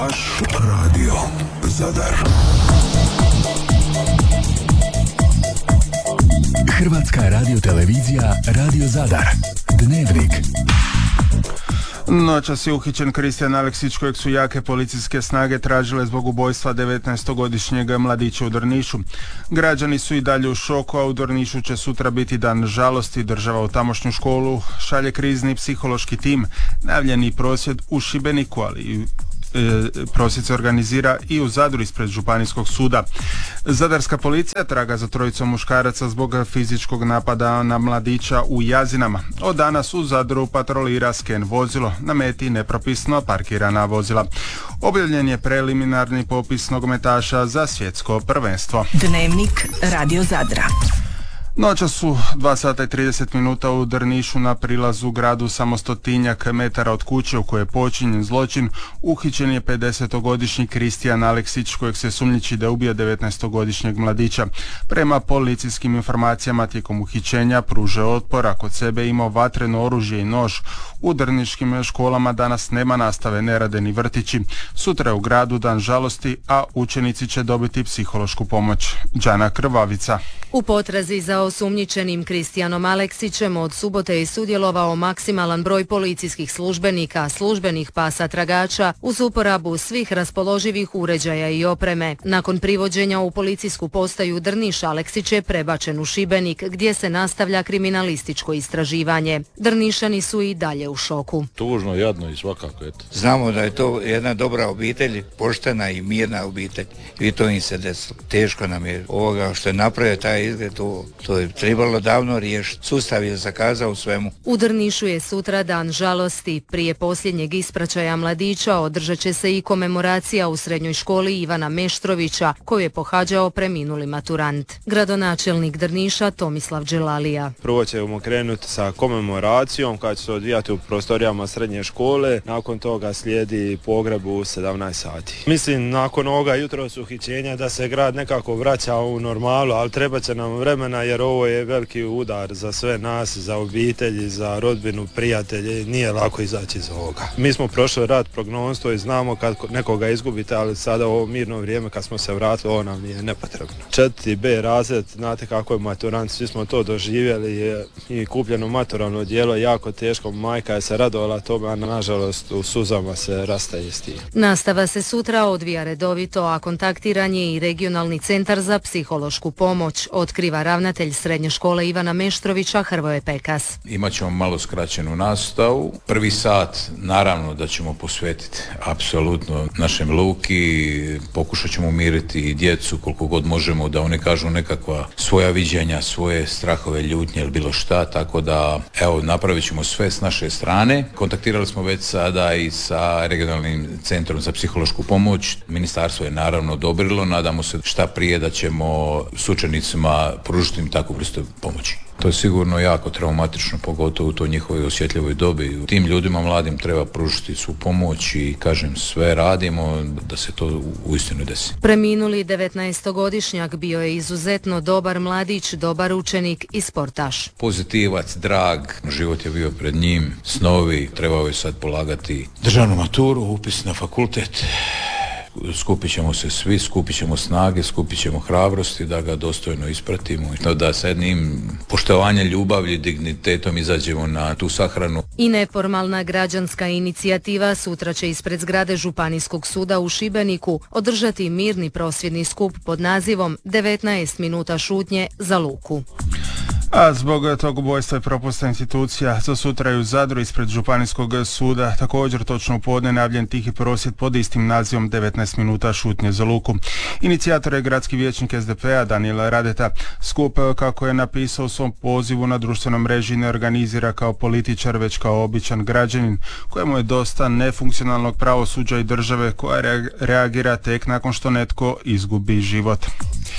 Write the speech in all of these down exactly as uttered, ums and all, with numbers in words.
Vaš radio Zadar. Hrvatska radiotelevizija Radio Zadar. Dnevnik. Noćas je uhićen Kristijan Aleksić, kojeg su jake policijske snage tražile zbog ubojstva devetnaestogodišnjeg mladića u Drnišu. Građani su i dalje u šoku, a u Drnišu će sutra biti dan žalosti. Država u tamošnju školu šalje krizni psihološki tim. Najavljeni prosvjed u Šibeniku, ali i prosvjed se organizira i u Zadru ispred Županijskog suda. Zadarska policija traga za trojicom muškaraca zbog fizičkog napada na mladića u Jazinama. Od danas u Zadru patrolira sken vozilo, na meti nepropisno parkirana vozila. Objavljen je preliminarni popis nogometaša za svjetsko prvenstvo. Dnevnik Radio Zadra. Noća su dva sata i trideset minuta u Drnišu na prilazu gradu samo stotinjak metara od kuće u kojoj je počinjen zločin. Uhićen je pedesetogodišnji Kristijan Aleksić, kojeg se sumnjiči da je ubio devetnaestogodišnjeg mladića. Prema policijskim informacijama, tijekom uhićenja pružao otpor, a kod sebe imao vatreno oružje i nož. U drniškim školama danas nema nastave, ne rade ni vrtići. Sutra je u gradu dan žalosti, a učenici će dobiti psihološku pomoć. Đana Krvavica. U potrazi za osumnjičenim Kristijanom Aleksićem od subote je sudjelovao maksimalan broj policijskih službenika, službenih pasa tragača uz uporabu svih raspoloživih uređaja i opreme. Nakon privođenja u policijsku postaju Drniš, Aleksić je prebačen u Šibenik, gdje se nastavlja kriminalističko istraživanje. Drnišani su i dalje u šoku. Tužno, jadno i svakako, eto. Znamo da je to jedna dobra obitelj, poštena i mirna obitelj. I to im se desilo. Teško nam je ovoga što je napravio taj izgled, to, to je trebalo davno riješiti. Sustav je zakazao u svemu. U Drnišu je sutra dan žalosti. Prije posljednjeg ispraćaja mladića održat će se i komemoracija u srednjoj školi Ivana Meštrovića, koju je pohađao preminuli maturant. Gradonačelnik Drniša Tomislav Đelalija. Prvo ćemo krenuti sa komemoracijom koja će se odvijati u prostorijama srednje škole. Nakon toga slijedi pogreb u sedamnaest sati. Mislim, nakon ovoga jutros uhićenja da se grad nekako vraća u normalu, ali treba će nam vremena jer ovo je veliki udar za sve nas, za obitelji, za rodbinu, prijatelje. Nije lako izaći iz ovoga. Mi smo prošli rat prognonstvo i znamo kad nekoga izgubite, ali sada u ovo mirno vrijeme kad smo se vratili, ovo nam je nepotrebno. Četvrti B razred, znate kako je maturant, svi smo to doživjeli i kupljeno maturalno djelo je jako teško. Majka je se radovala tome, a nažalost u suzama se rastaje s tim. Nastava se sutra odvija redovito, a kontaktiran je i regionalni centar za psihološku pomoć, otkriva ravnatelj srednje škole Ivana Meštrovića Hrvoje Pekas. Imaćemo malo skraćenu nastavu. Prvi sat naravno da ćemo posvetiti apsolutno našem Luki, pokušat ćemo umiriti djecu koliko god možemo da oni kažu nekakva svoja viđenja, svoje strahove, ljutnje ili bilo šta, tako da evo napravit ćemo sve s naše strane. Kontaktirali smo već sada i sa regionalnim centrom za psihološku pomoć. Ministarstvo je naravno odobrilo, nadamo se šta prije da ćemo s učenicima pružiti im takvu vrstu pomoći. To je sigurno jako traumatično, pogotovo u toj njihovoj osjetljivoj dobi. Tim ljudima mladim treba pružiti svu pomoć i kažem sve radimo da se to uistinu desi. Preminuli devetnaestogodišnjak bio je izuzetno dobar mladić, dobar učenik i sportaš. Pozitivac, drag, život je bio pred njim, snovi, trebao je sad polagati državnu maturu, upis na fakultet. Skupit ćemo se svi, skupit ćemo snage, skupit ćemo hrabrosti da ga dostojno ispratimo, da sa jednim poštovanjem, ljubavlju, dignitetom izađemo na tu sahranu. I neformalna građanska inicijativa sutra će ispred zgrade Županijskog suda u Šibeniku održati mirni prosvjedni skup pod nazivom devetnaest minuta šutnje za Luku. A zbog tog ubojstva i propusta institucija za sutra je u Zadru ispred Županijskog suda također točno u podne najavljen tihi prosvjed pod istim nazivom devetnaest minuta šutnje za Luku. Inicijator je gradski vijećnik es de pe a Danijel Radeta. Skup, kako je napisao u svom pozivu na društvenoj mreži, ne organizira kao političar, već kao običan građanin kojemu je dosta nefunkcionalnog pravosuđa i države koja reagira tek nakon što netko izgubi život.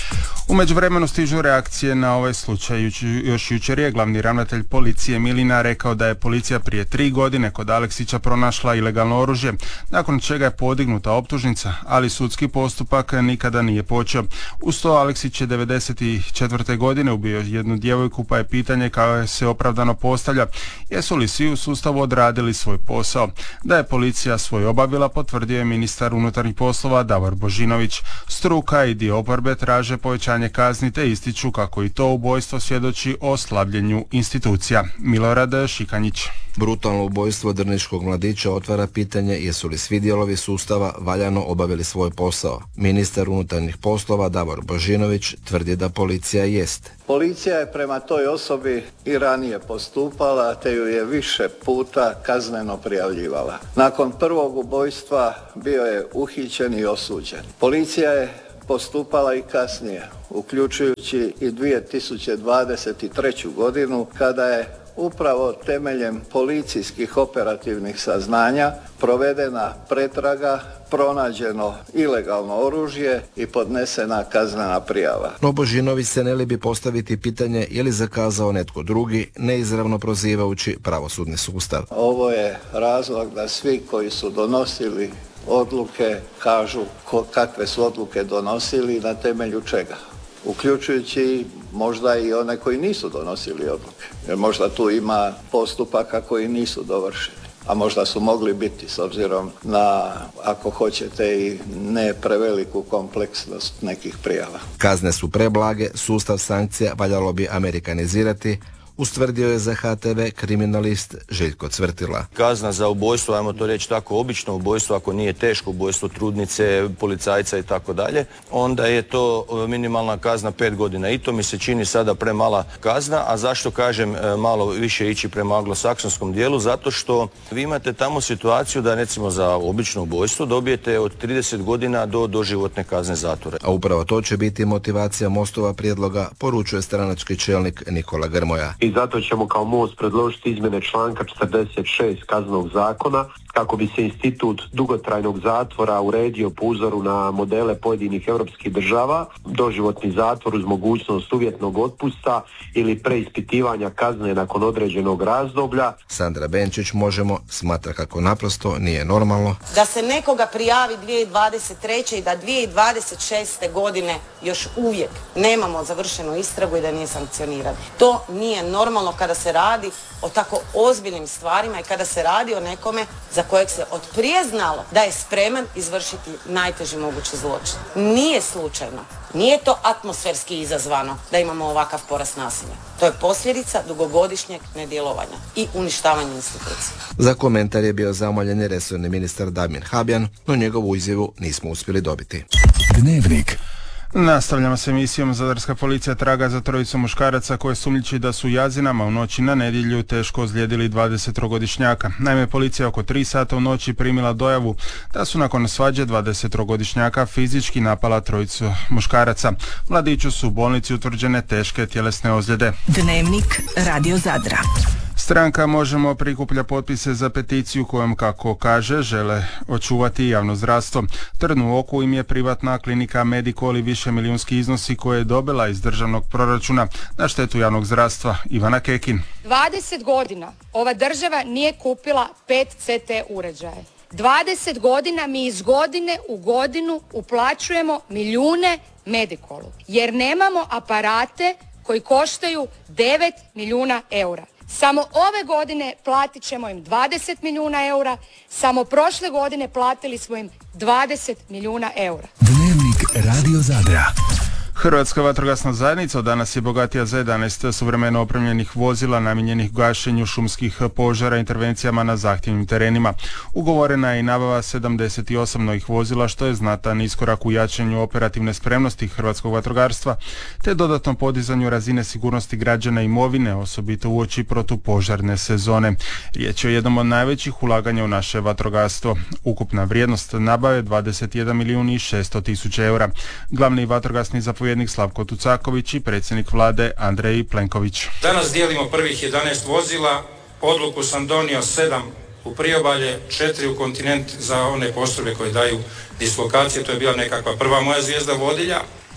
U međuvremenu stižu reakcije na ovaj slučaj. Još jučer je glavni ravnatelj policije Milina rekao da je policija prije tri godine kod Aleksića pronašla ilegalno oružje, nakon čega je podignuta optužnica, ali sudski postupak nikada nije počeo. Uz to Aleksić je devedeset četvrte godine ubio jednu djevojku, pa je pitanje kao se opravdano postavlja, jesu li svi u sustavu odradili svoj posao. Da je policija svoj obavila, potvrdio je ministar unutarnjih poslova Davor Božinović. Struka i dio oporbe traže povećanje kazni te ističu kako i to ubojstvo svjedoči o slabljenju institucija. Milorad Šikanjić. Brutalno ubojstvo drniškog mladića otvara pitanje jesu li svi dijelovi sustava valjano obavili svoj posao. Ministar unutarnjih poslova Davor Božinović tvrdi da policija jest. Policija je prema toj osobi i ranije postupala, te ju je više puta kazneno prijavljivala. Nakon prvog ubojstva bio je uhićen i osuđen. Policija je postupala i kasnije, uključujući i dvije tisuće dvadeset treću godinu, kada je upravo temeljem policijskih operativnih saznanja provedena pretraga, pronađeno ilegalno oružje i podnesena kaznena prijava. No Božinović se ne libi postaviti pitanje je li zakazao netko drugi, neizravno prozivajući pravosudni sustav. Ovo je razlog da svi koji su donosili odluke kažu ko, kakve su odluke donosili i na temelju čega. Uključujući možda i one koji nisu donosili odluke. Jer možda tu ima postupaka koji nisu dovršeni. A možda su mogli biti s obzirom na, ako hoćete, i ne preveliku kompleksnost nekih prijava. Kazne su preblage, sustav sankcija valjalo bi amerikanizirati, ustvrdio je za H T V kriminalist Željko Cvrtila. Kazna za ubojstvo, ajmo to reći tako, obično ubojstvo, ako nije teško ubojstvo trudnice, policajca i tako dalje, onda je to minimalna kazna pet godina. I to mi se čini sada premala kazna, a zašto kažem malo više ići prema anglosaksonskom dijelu? Zato što vi imate tamo situaciju da recimo za obično ubojstvo dobijete od trideset godina do doživotne kazne zatvora. A upravo to će biti motivacija Mostova prijedloga, poručuje stranački čelnik Nikola Grmoja. I zato ćemo kao Most predložiti izmjene članka četrdeset šest Kaznenog zakona kako bi se institut dugotrajnog zatvora uredio po uzoru na modele pojedinih europskih država, doživotni zatvor uz mogućnost uvjetnog otpusta ili preispitivanja kazne nakon određenog razdoblja. Sandra Benčić, Možemo, smatra kako naprosto nije normalno da se nekoga prijavi dvije tisuće dvadeset treće i da dvije tisuće dvadeset šeste godine još uvijek nemamo završenu istragu i da nije sankcioniran. To nije normalno kada se radi o tako ozbiljnim stvarima i kada se radi o nekome za kojeg se od prije znalo da je spreman izvršiti najteži mogući zločin. Nije slučajno, nije to atmosferski izazvano da imamo ovakav porast nasilja. To je posljedica dugogodišnjeg nedjelovanja i uništavanja institucija. Za komentar je bio zamoljen resorni ministar Damir Habjan, no njegovu izjavu nismo uspjeli dobiti. Dnevnik. Nastavljamo s emisijom. Zadarska policija traga za trojicu muškaraca koje sumnjiči da su u Jazinama u noći na nedjelju teško ozlijedili dvadesettrogodišnjaka. Naime, policija oko tri sata u noći primila dojavu da su nakon svađe dvadesettrogodišnjaka fizički napala trojicu muškaraca. Mladiću su u bolnici utvrđene teške tjelesne ozljede. Dnevnik Radio Zadra. Stranka Možemo prikuplja potpise za peticiju kojom, kako kaže, žele očuvati javno zdravstvo. Trn u oku im je privatna klinika Medikol i više milijunski iznosi koje je dobila iz državnog proračuna na štetu javnog zdravstva. Ivana Kekin. dvadeset godina ova država nije kupila pet C T uređaje. dvadeset godina mi iz godine u godinu uplaćujemo milijune Medikolu jer nemamo aparate koji koštaju devet milijuna eura. Samo ove godine platit ćemo im dvadeset milijuna eura, samo prošle godine platili smo im dvadeset milijuna eura. Dnevnik Radio Zadra. Hrvatska vatrogasna zajednica od danas je bogatija za jedanaest suvremeno opremljenih vozila namijenjenih gašenju šumskih požara i intervencijama na zahtjevnim terenima. Ugovorena je i nabava sedamdeset osam novih vozila, što je znatan iskorak u jačanju operativne spremnosti hrvatskog vatrogarstva, te dodatnom podizanju razine sigurnosti građana i imovine, osobito uoči protupožarne sezone. Riječ je o jednom od najvećih ulaganja u naše vatrogastvo. Ukupna vrijednost nabave dvadeset jedan milijun i šesto tisuća eura. Glavni vatrogasni zapovjednik Slavko Tucaković i predsjednik vlade Andrej Plenković. Danas dijelimo prvih jedanaest vozila, odluku sam donio sedam u priobalje, četiri u kontinent za one postrojbe koje daju dislokacije, to je bila nekakva prva moja zvijezda vodilja.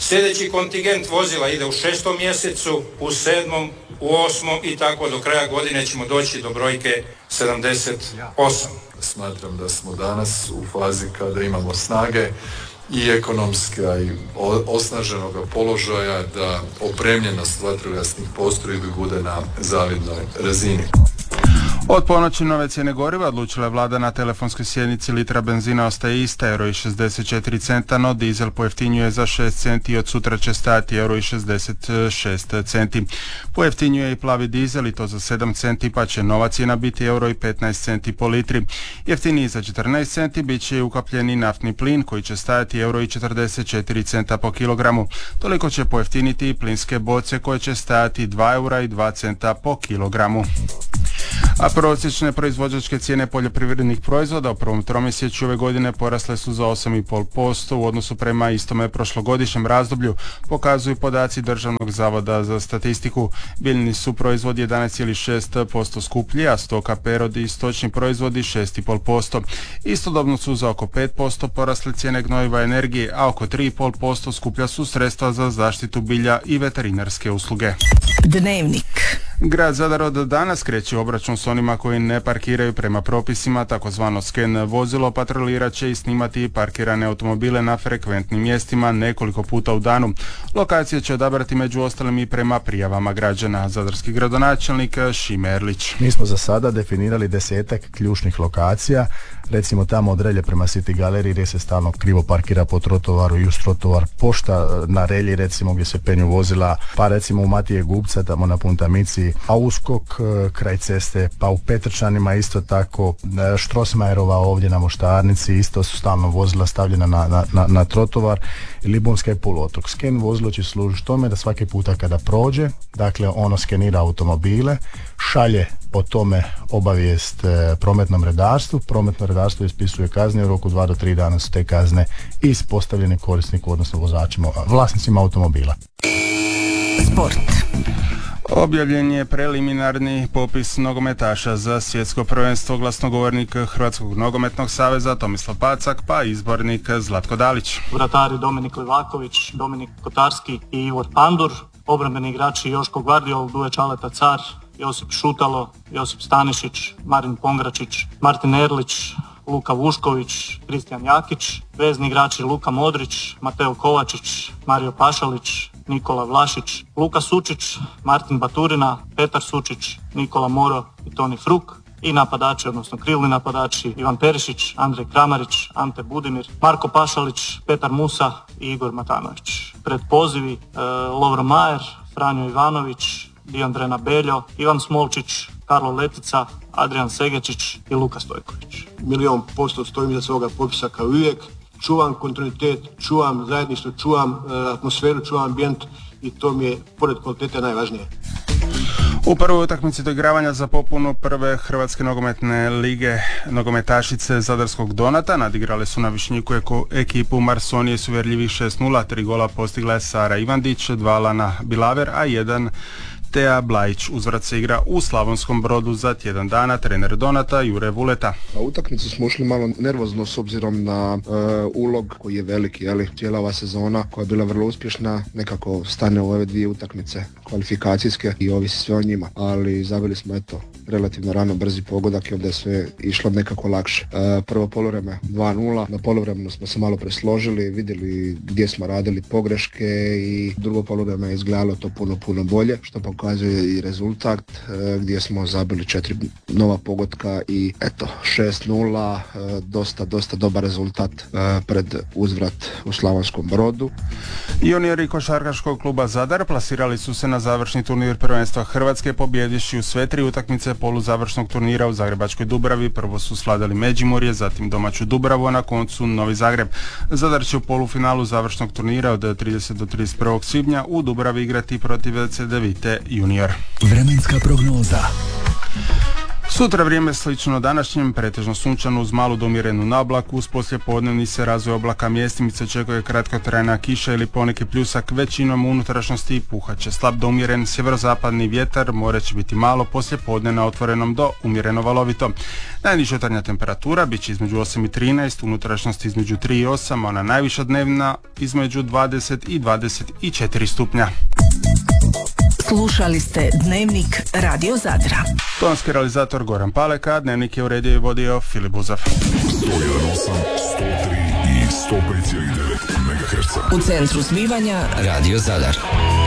Sljedeći kontingent vozila ide u šestom mjesecu, u sedmom, u osmom i tako do kraja godine ćemo doći do brojke sedamdeset osam. Smatram da smo danas u fazi kada imamo snage i ekonomska i osnaženog položaja da opremljenost vatrogasnih postrojbi bude na zavidnoj razini. Od ponoći nove cijene goriva odlučila je vlada na telefonskoj sjednici. Litra benzina ostaje ista, euro i šezdeset četiri centa, no dizel pojeftinjuje za šest centi i od sutra će stajati euro i šezdeset šest centi. Pojeftinjuje i plavi dizel i to za sedam centi, pa će nova cijena biti euro i petnaest centi po litri. Jeftiniji za četrnaest centi bit će i ukapljeni naftni plin koji će stajati euro i četrdeset četiri centa po kilogramu. Toliko će pojeftiniti i plinske boce koje će stajati dva eura i dva centa po kilogramu. A prosječne proizvođačke cijene poljoprivrednih proizvoda u prvom tromjesečju ove godine porasle su za osam zarez pet posto u odnosu prema istome prošlogodišnjem razdoblju, pokazuju podaci Državnog zavoda za statistiku. Biljni su proizvodi jedanaest zarez šest posto skuplji, a stoka, perod i stočni proizvodi šest zarez pet posto. Istodobno su za oko pet posto porasle cijene gnojiva energije, a oko tri zarez pet posto skuplja su sredstva za zaštitu bilja i veterinarske usluge. Dnevnik. Grad Zadar od danas kreće obračun s onima koji ne parkiraju prema propisima, takozvano sken vozilo patrolirat će i snimati parkirane automobile na frekventnim mjestima nekoliko puta u danu. Lokacije će odabrati među ostalim i prema prijavama građana. Zadarski gradonačelnik Šime Erlić. Mi smo za sada definirali desetak ključnih lokacija, recimo tamo od Relje prema City galeriji gdje se stalno krivo parkira po trotovaru i uz trotovar, pošta na Relji recimo gdje se penju vozila, pa recimo u Matije Gubca tamo na Puntamici, a uskok kraj ceste, pa u Petrčanima isto tako, Štrosmajerova ovdje na Moštarnici isto su stalno vozila stavljena na, na, na, na trotovar, Libunska je poluotok. Sken vozilo će služiti tome da svaki puta kada prođe, dakle ono skenira automobile, šalje o tome obavijest e, prometnom redarstvu, prometno redarstvo ispisuje kazne, u roku dva do tri dana su te kazne ispostavljene korisniku, odnosno vozačima, vlasnicima automobila. Sport. Objavljen je preliminarni popis nogometaša za svjetsko prvenstvo, glasnogovornik Hrvatskog nogometnog saveza Tomislav Pacak, pa izbornik Zlatko Dalić. Vratari Dominik Livaković, Dominik Kotarski i Ivor Pandur, obrambeni igrači Joško Gvardiol, Duje Čaleta Car, Josip Šutalo, Josip Stanišić, Marin Pongračić, Martin Erlić, Luka Vušković, Kristijan Jakić, vezni igrači Luka Modrić, Mateo Kovačić, Mario Pašalić, Nikola Vlašić, Luka Sučić, Martin Baturina, Petar Sučić, Nikola Moro i Toni Fruk, i napadači, odnosno krilni napadači Ivan Perišić, Andrej Kramarić, Ante Budimir, Marko Pašalić, Petar Musa i Igor Matanović. Pred pozivi e, Lovro Majer, Franjo Ivanović, Diondrena Beljo, Ivan Smolčić, Karlo Letica, Adrian Segečić i Luka Stojković. Milion posto stojim iza svoga popisa kao uvijek. Čuvam kontinuitet, čuvam zajedništvo, čuvam e, atmosferu, čuvam ambijent i to mi je pored kvalitete najvažnije. U prvoj utakmici doigravanja za popunu prve Hrvatske nogometne lige nogometašice Zadarskog Donata nadigrale su na Višnjiku ekipu Marsonije s uvjerljivih šest nula, tri gola postigla je Sara Ivandić, dva Lana Bilaver, a jedan Teja Blajić. Uzvrat se igra u Slavonskom Brodu za tjedan dana. Trener Donata Jure Vuleta. Na utakmicu smo ušli malo nervozno s obzirom na uh, ulog koji je veliki, jeli, cijela ova sezona koja je bila vrlo uspješna, nekako stane u ove dvije utakmice kvalifikacijske i ovisi sve o njima, ali zabili smo eto relativno rano brzi pogodak i onda je sve išlo nekako lakše. Uh, prvo poluvreme dva nula, na poluvremenu smo se malo presložili, vidjeli gdje smo radili pogreške i drugo poluvreme je izgledalo to puno puno bolje, što pokazuje i rezultat uh, gdje smo zabili četiri nova pogotka i eto šest nula, uh, dosta dosta dobar rezultat uh, pred uzvrat u Slavonskom Brodu. Juniori košarkaškog kluba Zadar plasirali su se na završni turnir prvenstva Hrvatske pobjedivši u sve tri utakmice poluzavršnog turnira u Zagrebačkoj Dubravi. Prvo su svladali Međimurje, zatim domaću Dubravu, a na koncu Novi Zagreb. Zadar će u polufinalu završnog turnira od tridesetog do trideset prvog svibnja u Dubravi igrati protiv Cedevite Junior. Vremenska prognoza. Sutra vrijeme slično današnjem, pretežno sunčano uz malu do umjerenu nablaku, uz poslijepodnevni se razvoj oblaka mjestimice očekuje kratkotrajna kiša ili poneki pljusak, većinom u unutrašnjosti puhat će slab do umjeren sjeverozapadni vjetar, more će biti malo, poslijepodne na otvorenom do umjereno valovito. Najniža jutarnja temperatura bit će između osam i trinaest, unutrašnjosti između tri i osam, a ona najviša dnevna između dvadeset i dvadeset četiri stupnja. Slušali ste Dnevnik Radio Zadra. Tonski realizator Goran Paleka, Dnevnik je uredio i vodio Filip Buzav. sto jedan osam, sto tri i sto pet zarez devet megaherca. U centru zbivanja Radio Zadar.